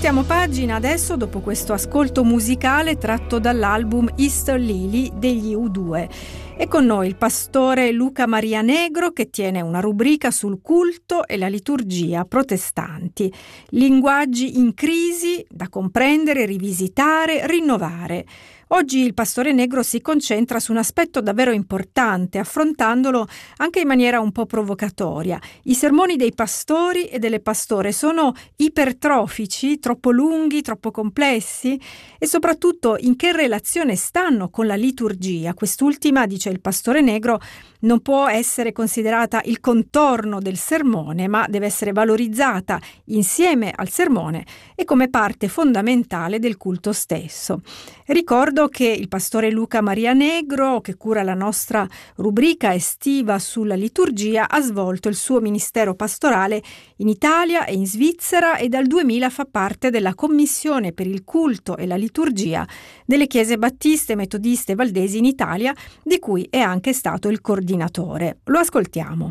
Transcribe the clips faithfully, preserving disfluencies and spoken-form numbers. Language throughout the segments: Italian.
Voltiamo pagina adesso dopo questo ascolto musicale tratto dall'album Easter Lily degli U due. È con noi il pastore Luca Maria Negro, che tiene una rubrica sul culto e la liturgia protestanti. Linguaggi in crisi da comprendere, rivisitare, rinnovare. Oggi il pastore Negro si concentra su un aspetto davvero importante, affrontandolo anche in maniera un po' provocatoria. I sermoni dei pastori e delle pastore sono ipertrofici, troppo lunghi, troppo complessi? E soprattutto in che relazione stanno con la liturgia? Quest'ultima, dice il pastore Negro, non può essere considerata il contorno del sermone, ma deve essere valorizzata insieme al sermone e come parte fondamentale del culto stesso. Ricordo che il pastore Luca Maria Negro, che cura la nostra rubrica estiva sulla liturgia, ha svolto il suo ministero pastorale in Italia e in Svizzera e dal duemila fa parte della Commissione per il culto e la liturgia delle chiese battiste, metodiste e valdesi in Italia, di cui è anche stato il coordinatore. Lo ascoltiamo.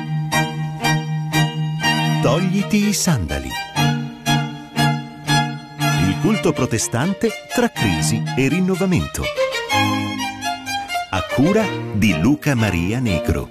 Togliti i sandali. Il culto protestante tra crisi e rinnovamento. A cura di Luca Maria Negro.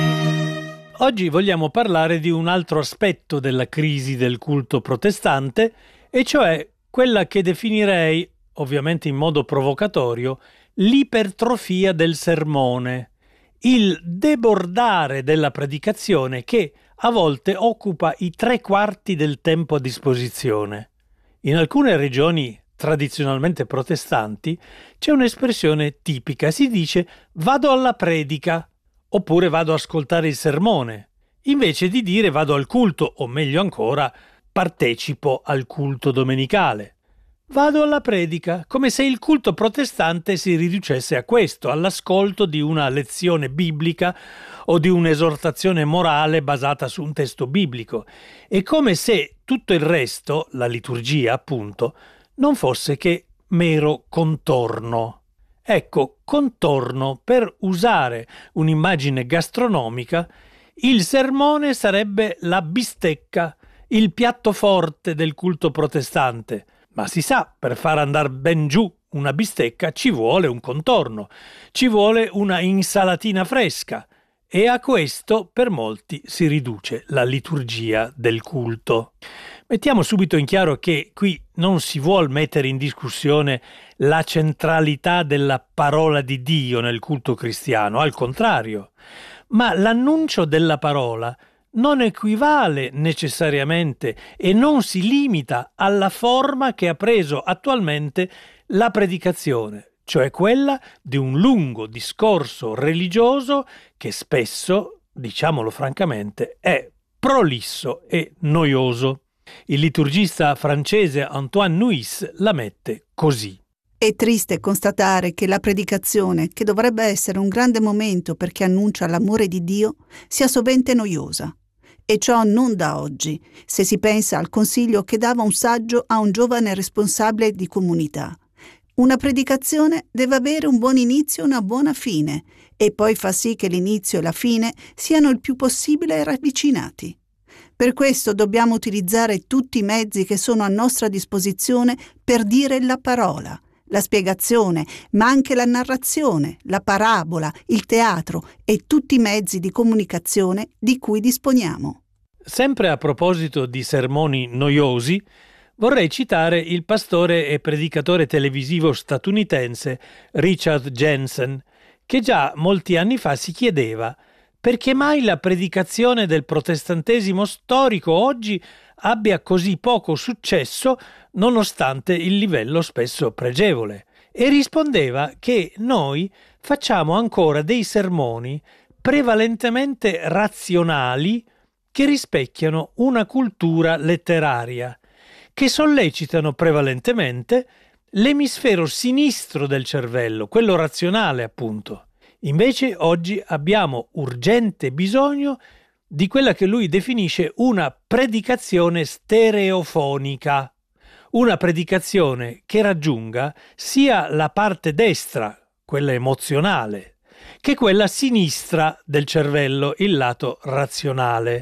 Oggi vogliamo parlare di un altro aspetto della crisi del culto protestante, e cioè quella che definirei, ovviamente in modo provocatorio, l'ipertrofia del sermone, il debordare della predicazione che a volte occupa i tre quarti del tempo a disposizione. In alcune regioni tradizionalmente protestanti c'è un'espressione tipica, si dice vado alla predica oppure vado a ascoltare il sermone, invece di dire vado al culto o meglio ancora partecipo al culto domenicale. Vado alla predica, come se il culto protestante si riducesse a questo, all'ascolto di una lezione biblica o di un'esortazione morale basata su un testo biblico, e come se tutto il resto, la liturgia appunto, non fosse che mero contorno. Ecco, contorno, per usare un'immagine gastronomica, il sermone sarebbe la bistecca, il piatto forte del culto protestante. Ma si sa, per far andare ben giù una bistecca ci vuole un contorno, ci vuole una insalatina fresca, e a questo per molti si riduce la liturgia del culto. Mettiamo subito in chiaro che qui non si vuol mettere in discussione la centralità della parola di Dio nel culto cristiano, al contrario, ma l'annuncio della parola non equivale necessariamente e non si limita alla forma che ha preso attualmente la predicazione, cioè quella di un lungo discorso religioso che spesso, diciamolo francamente, è prolisso e noioso. Il liturgista francese Antoine Nuis la mette così. È triste constatare che la predicazione, che dovrebbe essere un grande momento perché annuncia l'amore di Dio, sia sovente noiosa. E ciò non da oggi, se si pensa al consiglio che dava un saggio a un giovane responsabile di comunità. Una predicazione deve avere un buon inizio e una buona fine, e poi fa sì che l'inizio e la fine siano il più possibile ravvicinati. Per questo dobbiamo utilizzare tutti i mezzi che sono a nostra disposizione per dire la parola, la spiegazione, ma anche la narrazione, la parabola, il teatro e tutti i mezzi di comunicazione di cui disponiamo. Sempre a proposito di sermoni noiosi, vorrei citare il pastore e predicatore televisivo statunitense Richard Jensen, che già molti anni fa si chiedeva perché mai la predicazione del protestantesimo storico oggi abbia così poco successo nonostante il livello spesso pregevole, e rispondeva che noi facciamo ancora dei sermoni prevalentemente razionali che rispecchiano una cultura letteraria, che sollecitano prevalentemente l'emisfero sinistro del cervello, quello razionale appunto. Invece oggi abbiamo urgente bisogno di quella che lui definisce una predicazione stereofonica, una predicazione che raggiunga sia la parte destra, quella emozionale, che quella sinistra del cervello, il lato razionale.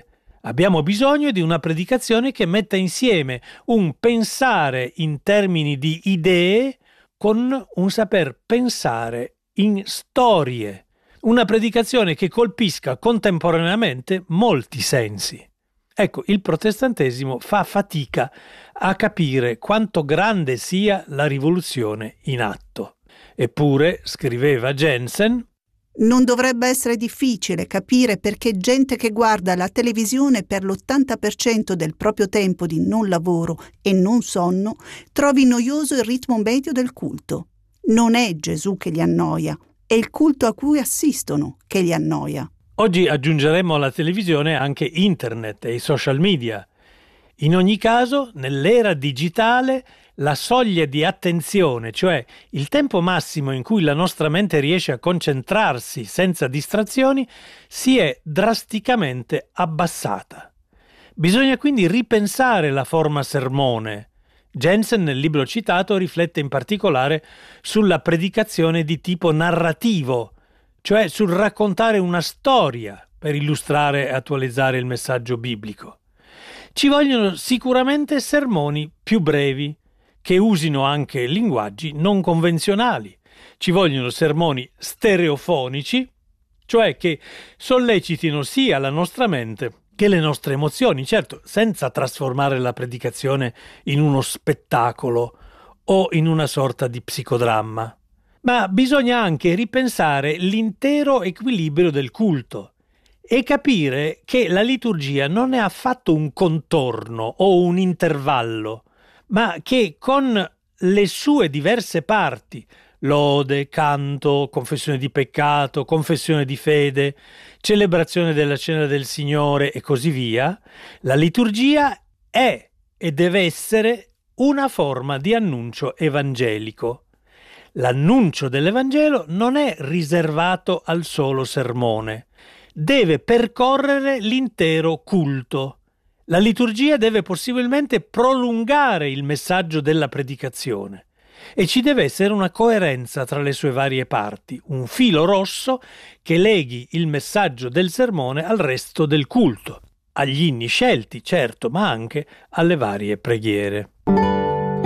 Abbiamo bisogno di una predicazione che metta insieme un pensare in termini di idee con un saper pensare in storie. Una predicazione che colpisca contemporaneamente molti sensi. Ecco, il protestantesimo fa fatica a capire quanto grande sia la rivoluzione in atto. Eppure, scriveva Jensen, non dovrebbe essere difficile capire perché gente che guarda la televisione per l'ottanta per cento del proprio tempo di non lavoro e non sonno trovi noioso il ritmo medio del culto. Non è Gesù che li annoia, è il culto a cui assistono che li annoia. Oggi aggiungeremo alla televisione anche internet e i social media. In ogni caso, nell'era digitale, la soglia di attenzione, cioè il tempo massimo in cui la nostra mente riesce a concentrarsi senza distrazioni, si è drasticamente abbassata. Bisogna quindi ripensare la forma sermone. Jensen, nel libro citato, riflette in particolare sulla predicazione di tipo narrativo, cioè sul raccontare una storia per illustrare e attualizzare il messaggio biblico. Ci vogliono sicuramente sermoni più brevi, che usino anche linguaggi non convenzionali. Ci vogliono sermoni stereofonici, cioè che sollecitino sia la nostra mente che le nostre emozioni, certo senza trasformare la predicazione in uno spettacolo o in una sorta di psicodramma. Ma bisogna anche ripensare l'intero equilibrio del culto e capire che la liturgia non è affatto un contorno o un intervallo, ma che con le sue diverse parti, lode, canto, confessione di peccato, confessione di fede, celebrazione della cena del Signore e così via, la liturgia è e deve essere una forma di annuncio evangelico. L'annuncio dell'Evangelo non è riservato al solo sermone, deve percorrere l'intero culto. La liturgia deve possibilmente prolungare il messaggio della predicazione e ci deve essere una coerenza tra le sue varie parti, un filo rosso che leghi il messaggio del sermone al resto del culto, agli inni scelti, certo, ma anche alle varie preghiere.